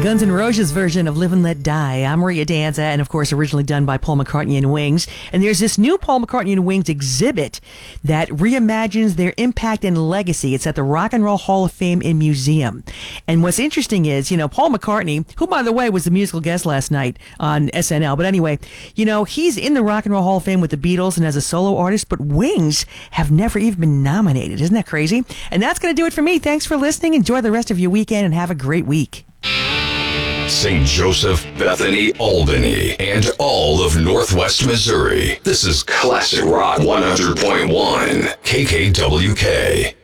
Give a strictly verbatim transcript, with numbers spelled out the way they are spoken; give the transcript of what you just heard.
Guns N' Roses version of Live and Let Die. I'm Maria Danza, and of course originally done by Paul McCartney and Wings. And there's this new Paul McCartney and Wings exhibit that reimagines their impact and legacy. It's at the Rock and Roll Hall of Fame and Museum. And what's interesting is, you know, Paul McCartney, who by the way was the musical guest last night on S N L, but anyway, you know, he's in the Rock and Roll Hall of Fame with the Beatles and as a solo artist, but Wings have never even been nominated. Isn't that crazy? And that's going to do it for me. Thanks for listening. Enjoy the rest of your weekend and have a great week. Saint Joseph, Bethany, Albany, and all of Northwest Missouri. This is Classic Rock one hundred point one, K K W K.